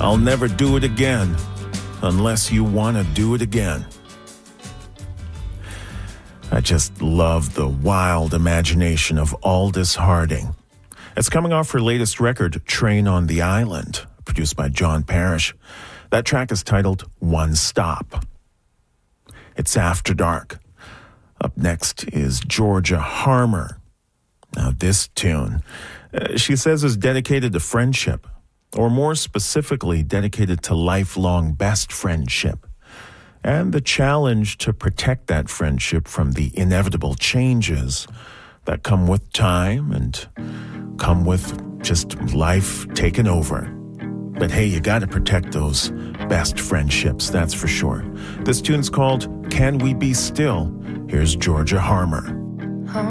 I'll never do it again unless you want to do it again. I just love the wild imagination of Aldous Harding. It's coming off her latest record, Train on the Island, produced by John Parrish. That track is titled One Stop. It's After Dark. Up next is Georgia Harmer. Now this tune, she says, is dedicated to friendship, or more specifically, dedicated to lifelong best friendship, and the challenge to protect that friendship from the inevitable changes that come with time and come with just life taking over. But hey, you got to protect those best friendships, that's for sure. This tune's called Can We Be Still? Here's Georgia Harmer.